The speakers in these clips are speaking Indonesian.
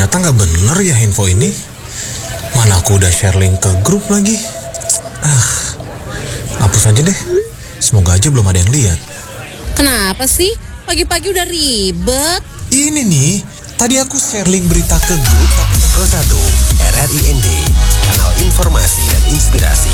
Ternyata nggak bener ya info ini. Mana aku udah share link ke grup lagi. Hapus aja deh. Semoga aja belum ada yang lihat. Kenapa sih? Pagi-pagi udah ribet. Ini nih, tadi aku share link berita ke grup Pro 1 RRIND, kanal informasi dan inspirasi.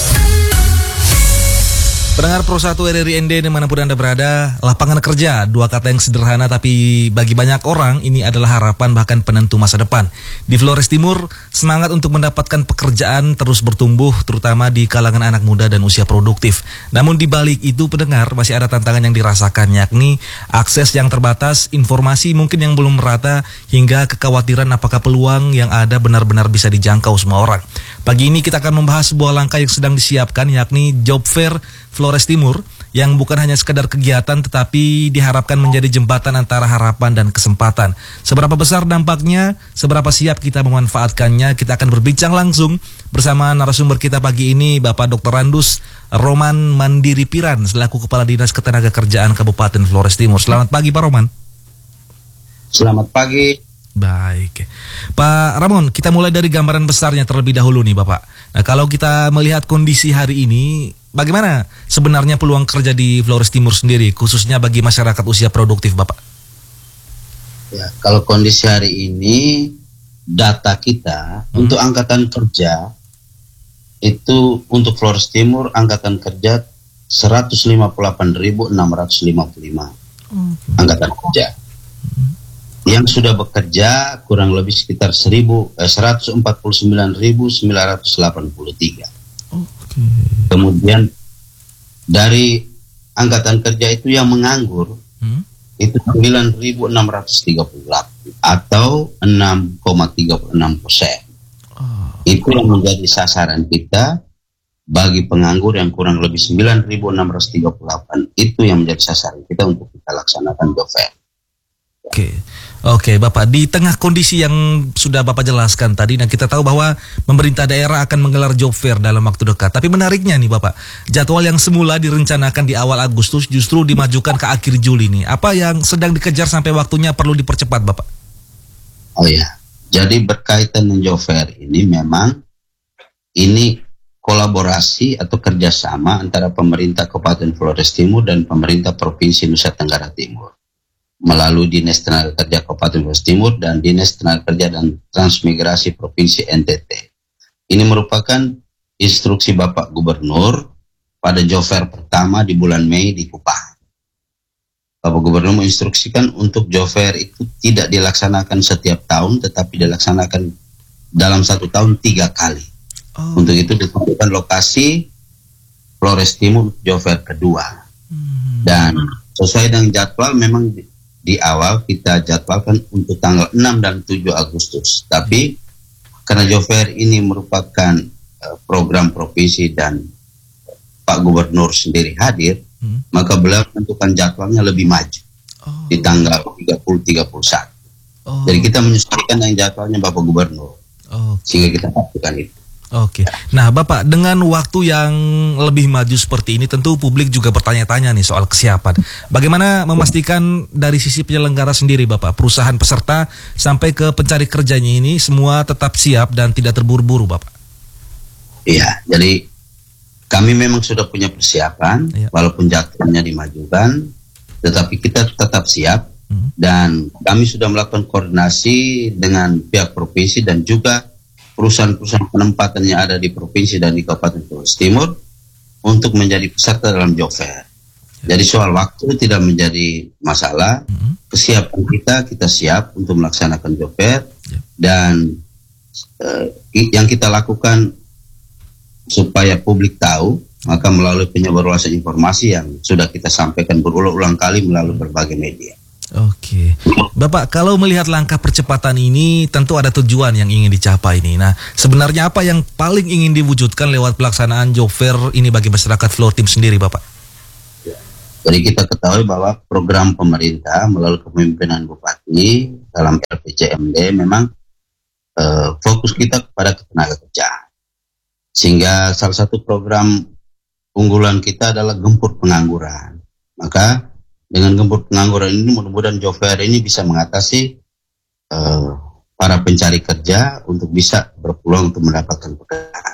Pendengar Pro 1 RRIND dimanapun Anda berada, lapangan kerja, dua kata yang sederhana tapi bagi banyak orang ini adalah harapan bahkan penentu masa depan. Di Flores Timur, semangat untuk mendapatkan pekerjaan terus bertumbuh terutama di kalangan anak muda dan usia produktif. Namun di balik itu pendengar masih ada tantangan yang dirasakan, yakni akses yang terbatas, informasi mungkin yang belum merata, hingga kekhawatiran apakah peluang yang ada benar-benar bisa dijangkau semua orang. Pagi ini kita akan membahas sebuah langkah yang sedang disiapkan, yakni Job Fair Flores Timur, yang bukan hanya sekedar kegiatan tetapi diharapkan menjadi jembatan antara harapan dan kesempatan. Seberapa besar dampaknya, seberapa siap kita memanfaatkannya, kita akan berbincang langsung bersama narasumber kita pagi ini, Bapak Dr. Randus Roman Mandiri Piran selaku Kepala Dinas Ketenagakerjaan Kabupaten Flores Timur. Selamat pagi Pak Roman. Selamat pagi. Baik, Pak Ramon, kita mulai dari gambaran besarnya terlebih dahulu nih Bapak. Nah, kalau kita melihat kondisi hari ini, bagaimana sebenarnya peluang kerja di Flores Timur sendiri, khususnya bagi masyarakat usia produktif Bapak? Ya, kalau kondisi hari ini, data kita untuk angkatan kerja, itu untuk Flores Timur, angkatan kerja 158.655 angkatan kerja. Yang sudah bekerja kurang lebih sekitar 149.983. Kemudian dari angkatan kerja itu yang menganggur itu 9.638 atau 6,36%. Itu yang menjadi sasaran kita bagi penganggur yang kurang lebih 9.638. Itu yang menjadi sasaran kita untuk kita laksanakan job fair. Oke, Bapak, di tengah kondisi yang sudah Bapak jelaskan tadi, nah kita tahu bahwa pemerintah daerah akan menggelar job fair dalam waktu dekat. Tapi menariknya nih Bapak, jadwal yang semula direncanakan di awal Agustus justru dimajukan ke akhir Juli nih. Apa yang sedang dikejar sampai waktunya perlu dipercepat Bapak? Oh ya, jadi berkaitan dengan job fair ini memang ini kolaborasi atau kerjasama antara pemerintah Kabupaten Flores Timur dan pemerintah Provinsi Nusa Tenggara Timur melalui Dinas Tenaga Kerja Kabupaten Flores Timur dan Dinas Tenaga Kerja dan Transmigrasi Provinsi NTT. Ini merupakan instruksi Bapak Gubernur pada job fair pertama di bulan Mei di Kupang. Bapak Gubernur menginstruksikan untuk job fair itu tidak dilaksanakan setiap tahun, tetapi dilaksanakan dalam 1 tahun 3 kali. Untuk itu ditentukan lokasi Flores Timur job fair kedua. Dan sesuai dengan jadwal memang di awal kita jadwalkan untuk tanggal 6 dan 7 Agustus. Tapi karena job fair ini merupakan program provinsi dan Pak Gubernur sendiri hadir, maka beliau menentukan jadwalnya lebih maju di tanggal 30-31. Jadi kita menyesuaikan dengan jadwalnya Bapak Gubernur, sehingga kita lakukan itu. Oke. Nah Bapak, dengan waktu yang lebih maju seperti ini tentu publik juga bertanya-tanya nih soal kesiapan. Bagaimana memastikan dari sisi penyelenggara sendiri Bapak, perusahaan peserta sampai ke pencari kerjanya ini semua tetap siap dan tidak terburu-buru Bapak? Iya, jadi kami memang sudah punya persiapan, walaupun jadwalnya dimajukan, tetapi kita tetap siap. Dan kami sudah melakukan koordinasi dengan pihak provinsi dan juga perusahaan-perusahaan penempatan yang ada di provinsi dan di Kabupaten Flores Timur untuk menjadi peserta dalam job fair. Jadi soal waktu tidak menjadi masalah. Kesiapan kita siap untuk melaksanakan job fair. Dan yang kita lakukan supaya publik tahu, maka melalui penyebarluasan informasi yang sudah kita sampaikan berulang-ulang kali melalui berbagai media. Oke, Bapak, kalau melihat langkah percepatan ini tentu ada tujuan yang ingin dicapai ini. Nah, sebenarnya apa yang paling ingin diwujudkan lewat pelaksanaan job fair ini bagi masyarakat Flores Timur sendiri, Bapak? Jadi kita ketahui bahwa program pemerintah melalui kepemimpinan Bupati dalam RPJMD memang fokus kita kepada ketenagakerjaan. Sehingga salah satu program unggulan kita adalah gempur pengangguran. Maka dengan gempur pengangguran ini mudah-mudahan job fair ini bisa mengatasi para pencari kerja untuk bisa berpeluang untuk mendapatkan pekerjaan.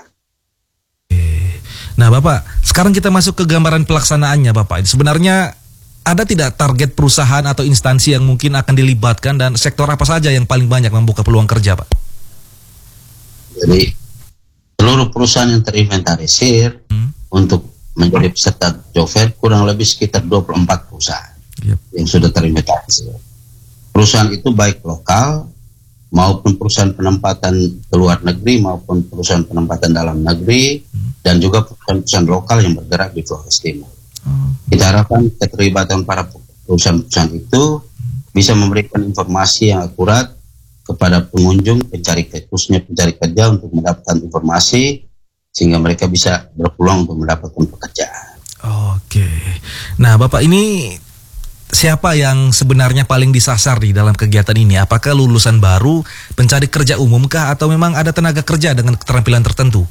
Nah Bapak, sekarang kita masuk ke gambaran pelaksanaannya Bapak. Sebenarnya ada tidak target perusahaan atau instansi yang mungkin akan dilibatkan dan sektor apa saja yang paling banyak membuka peluang kerja Pak? Jadi seluruh perusahaan yang terinventarisir untuk menjadi peserta job fair kurang lebih sekitar 24 perusahaan yang sudah terinventarisir. Perusahaan itu baik lokal maupun perusahaan penempatan ke luar negeri maupun perusahaan penempatan dalam negeri dan juga perusahaan-perusahaan lokal yang bergerak di Flores Timur. Kita harapkan keterlibatan para perusahaan-perusahaan itu bisa memberikan informasi yang akurat kepada pengunjung khususnya pencari kerja untuk mendapatkan informasi sehingga mereka bisa berpeluang untuk mendapatkan pekerjaan. Oke. Nah Bapak, ini siapa yang sebenarnya paling disasar di dalam kegiatan ini? Apakah lulusan baru, pencari kerja umumkah, atau memang ada tenaga kerja dengan keterampilan tertentu?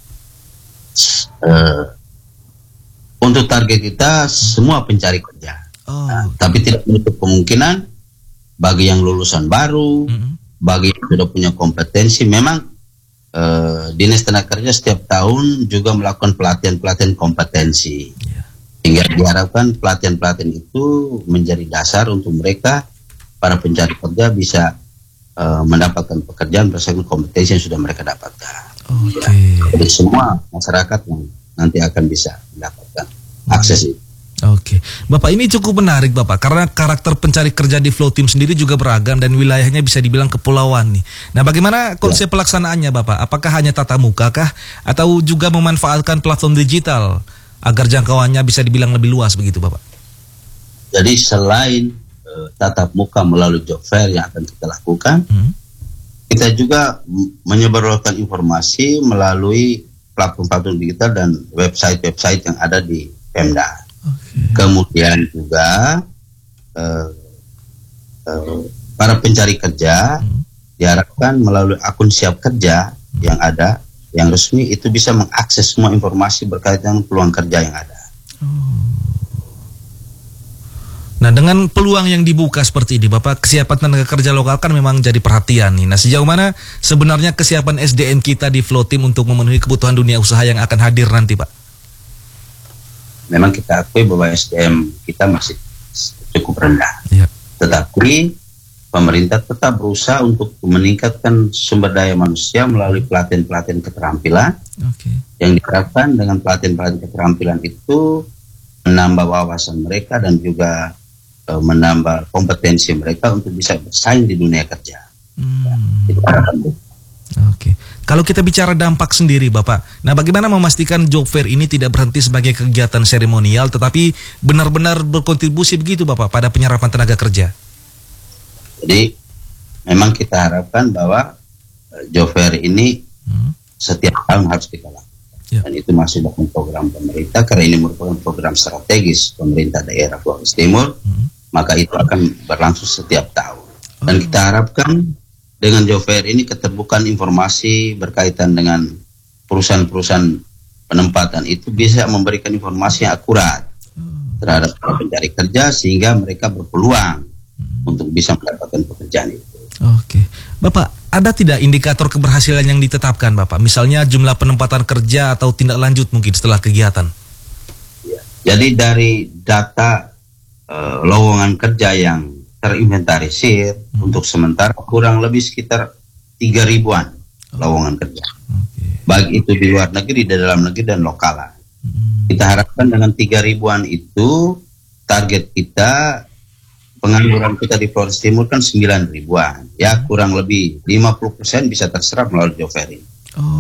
Untuk target kita semua pencari kerja. Tapi tidak menutup kemungkinan bagi yang lulusan baru, bagi yang sudah punya kompetensi. Memang Dinas Tenaga Kerja setiap tahun juga melakukan pelatihan kompetensi. Hingga diharapkan pelatihan itu menjadi dasar untuk mereka, para pencari kerja bisa mendapatkan pekerjaan berdasarkan kompetensi yang sudah mereka dapatkan. Jadi semua masyarakat yang nanti akan bisa mendapatkan akses itu. Oke, Bapak, ini cukup menarik Bapak, karena karakter pencari kerja di Flow Team sendiri juga beragam dan wilayahnya bisa dibilang kepulauan nih. Nah, bagaimana konsep pelaksanaannya Bapak? Apakah hanya tatap muka kah, atau juga memanfaatkan platform digital agar jangkauannya bisa dibilang lebih luas begitu Bapak? Jadi selain tatap muka melalui job fair yang akan kita lakukan, kita juga menyebarluaskan informasi melalui platform digital dan website yang ada di Pemda. Kemudian juga para pencari kerja diharapkan melalui akun Siap Kerja yang ada, yang resmi, itu bisa mengakses semua informasi berkaitan dengan peluang kerja yang ada. Nah, dengan peluang yang dibuka seperti ini Bapak, kesiapan tenaga kerja lokal kan memang jadi perhatian nih. Nah, sejauh mana sebenarnya kesiapan SDM kita di Flow Team untuk memenuhi kebutuhan dunia usaha yang akan hadir nanti Pak? Memang kita akui bahwa SDM kita masih cukup rendah. Tetapi pemerintah tetap berusaha untuk meningkatkan sumber daya manusia melalui pelatihan keterampilan. Yang diharapkan dengan pelatihan keterampilan itu menambah wawasan mereka dan juga menambah kompetensi mereka untuk bisa bersaing di dunia kerja. Kalau kita bicara dampak sendiri Bapak, nah bagaimana memastikan job fair ini tidak berhenti sebagai kegiatan seremonial tetapi benar-benar berkontribusi begitu Bapak pada penyerapan tenaga kerja? Jadi memang kita harapkan bahwa job fair ini setiap tahun harus kita lakukan. Dan itu masih dalam program pemerintah, karena ini merupakan program strategis pemerintah daerah Flores Timur, maka itu akan berlangsung setiap tahun. Dan kita harapkan dengan job fair ini keterbukaan informasi berkaitan dengan perusahaan-perusahaan penempatan itu bisa memberikan informasi yang akurat terhadap pencari kerja sehingga mereka berpeluang untuk bisa mendapatkan pekerjaan itu. Bapak, ada tidak indikator keberhasilan yang ditetapkan Bapak? Misalnya jumlah penempatan kerja atau tindak lanjut mungkin setelah kegiatan? Jadi dari data lowongan kerja yang terinventarisir untuk sementara kurang lebih sekitar 3.000-an lowongan kerja. Baik itu di luar negeri, di dalam negeri dan lokal. Kita harapkan dengan 3.000-an itu target kita, pengangguran kita di Flores Timur kan 9.000-an. Ya kurang lebih 50% bisa terserap melalui job fair ini.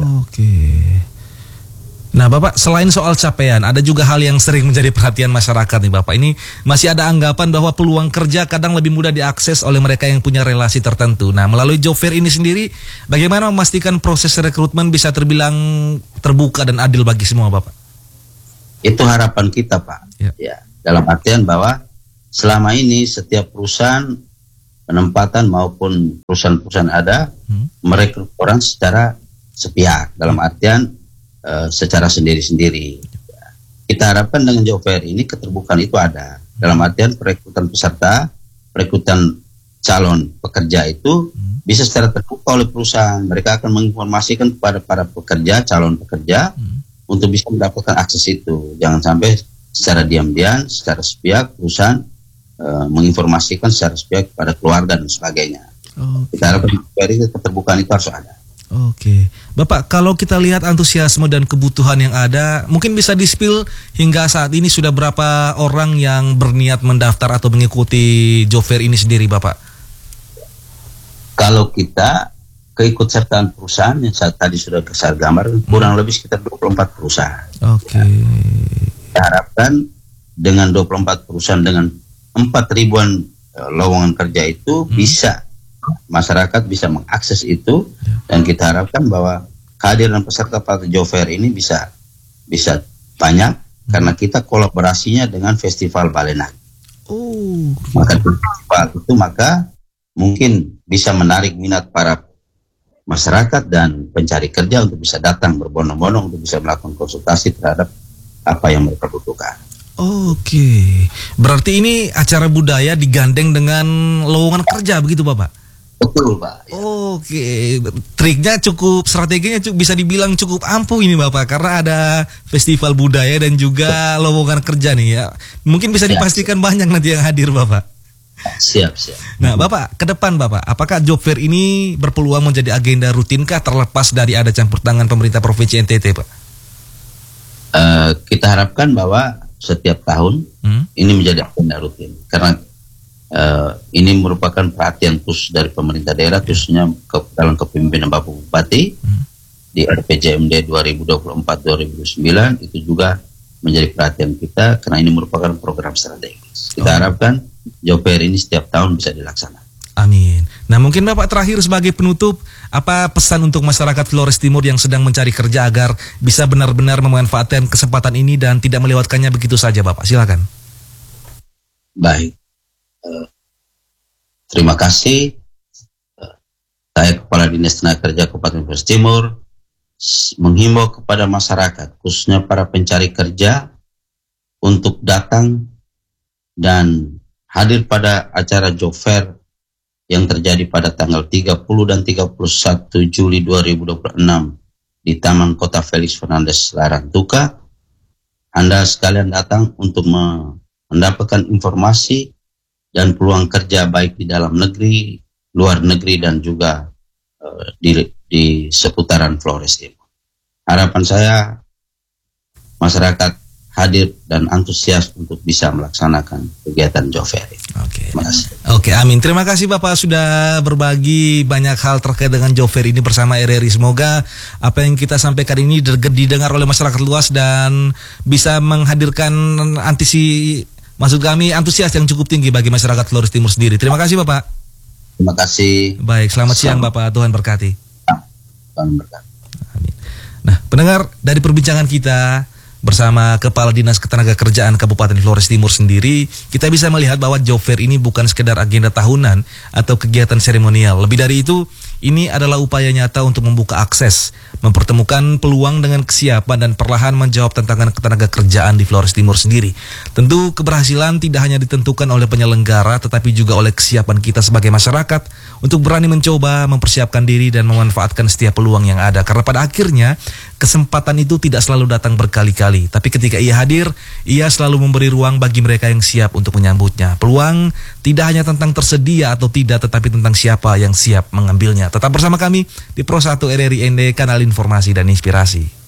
Nah Bapak, selain soal capaian, ada juga hal yang sering menjadi perhatian masyarakat nih Bapak. Ini masih ada anggapan bahwa peluang kerja kadang lebih mudah diakses oleh mereka yang punya relasi tertentu. Nah, melalui job fair ini sendiri, bagaimana memastikan proses rekrutmen bisa terbilang terbuka dan adil bagi semua Bapak? Itu harapan kita Pak. Ya, dalam artian bahwa selama ini setiap perusahaan penempatan maupun perusahaan-perusahaan ada merekrut orang secara sepihak, dalam artian secara sendiri-sendiri. Kita harapkan dengan job fair ini keterbukaan itu ada. Dalam artian perekrutan peserta, perekrutan calon pekerja itu bisa secara terbuka oleh perusahaan. Mereka akan menginformasikan kepada para pekerja, calon pekerja, untuk bisa mendapatkan akses itu. Jangan sampai secara diam-diam, secara sepihak perusahaan menginformasikan secara sepihak kepada keluarga dan sebagainya. Kita harapkan dari keterbukaan itu harus ada. Oke, Bapak, kalau kita lihat antusiasme dan kebutuhan yang ada, mungkin bisa di-spill hingga saat ini sudah berapa orang yang berniat mendaftar atau mengikuti job fair ini sendiri, Bapak? Kalau kita keikutsertaan perusahaan yang tadi sudah saya gambar, kurang lebih sekitar 24 perusahaan. Oke. Kita harapkan dengan 24 perusahaan dengan 4.000-an lowongan kerja itu bisa masyarakat bisa mengakses itu, dan kita harapkan bahwa kehadiran peserta pada job fair ini bisa banyak karena kita kolaborasinya dengan Festival Balenang. Maka festival itu mungkin bisa menarik minat para masyarakat dan pencari kerja untuk bisa datang berbondong-bondong untuk bisa melakukan konsultasi terhadap apa yang mereka butuhkan. Oke, berarti ini acara budaya digandeng dengan lowongan kerja begitu, Bapak? Betul, Pak. Oke, triknya strateginya bisa dibilang cukup ampuh ini, Bapak, karena ada festival budaya dan juga lowongan kerja nih ya. Mungkin bisa dipastikan banyak nanti yang hadir, Bapak. Siap. Nah, Bapak, ke depan Bapak, apakah job fair ini berpeluang menjadi agenda rutinkah terlepas dari ada campur tangan pemerintah Provinsi NTT, Pak? Kita harapkan bahwa setiap tahun ini menjadi agenda rutin karena ini merupakan perhatian khusus dari pemerintah daerah, khususnya dalam kepemimpinan Bapak Bupati di RPJMD 2024-2029 itu juga menjadi perhatian kita karena ini merupakan program strategis. Kita harapkan job fair ini setiap tahun bisa dilaksanakan. Amin. Nah, mungkin Bapak terakhir sebagai penutup, apa pesan untuk masyarakat Flores Timur yang sedang mencari kerja agar bisa benar-benar memanfaatkan kesempatan ini dan tidak melewatkannya begitu saja, Bapak? Silakan. Baik. Terima kasih. Saya Kepala Dinas Tenaga Kerja Kabupaten Flores Timur menghimbau kepada masyarakat, khususnya para pencari kerja, untuk datang dan hadir pada acara job fair yang terjadi pada tanggal 30 dan 31 Juli 2026 di Taman Kota Felix Fernandez Larantuka. Anda sekalian datang untuk mendapatkan informasi dan peluang kerja baik di dalam negeri, luar negeri, dan juga di seputaran Flores Timur. Harapan saya masyarakat hadir dan antusias untuk bisa melaksanakan kegiatan job fair. Terima kasih. Oke, amin. Terima kasih Bapak sudah berbagi banyak hal terkait dengan job fair ini bersama RRI. Semoga apa yang kita sampaikan ini didengar oleh masyarakat luas dan bisa menghadirkan antusias yang cukup tinggi bagi masyarakat Flores Timur sendiri. Terima kasih Bapak. Terima kasih. Baik, selamat siang Bapak. Tuhan berkati. Tuhan berkati. Amin. Nah, pendengar, dari perbincangan kita bersama Kepala Dinas Ketenagakerjaan Kabupaten Flores Timur sendiri, kita bisa melihat bahwa job fair ini bukan sekedar agenda tahunan atau kegiatan seremonial. Lebih dari itu, ini adalah upaya nyata untuk membuka akses, mempertemukan peluang dengan kesiapan dan perlahan menjawab tantangan ketenagakerjaan di Flores Timur sendiri. Tentu keberhasilan tidak hanya ditentukan oleh penyelenggara, tetapi juga oleh kesiapan kita sebagai masyarakat untuk berani mencoba, mempersiapkan diri dan memanfaatkan setiap peluang yang ada. Karena pada akhirnya kesempatan itu tidak selalu datang berkali-kali, tapi ketika ia hadir, ia selalu memberi ruang bagi mereka yang siap untuk menyambutnya. Peluang tidak hanya tentang tersedia atau tidak, tetapi tentang siapa yang siap mengambilnya. Tetap bersama kami di Pro 1 RRI ND, kanal informasi dan inspirasi.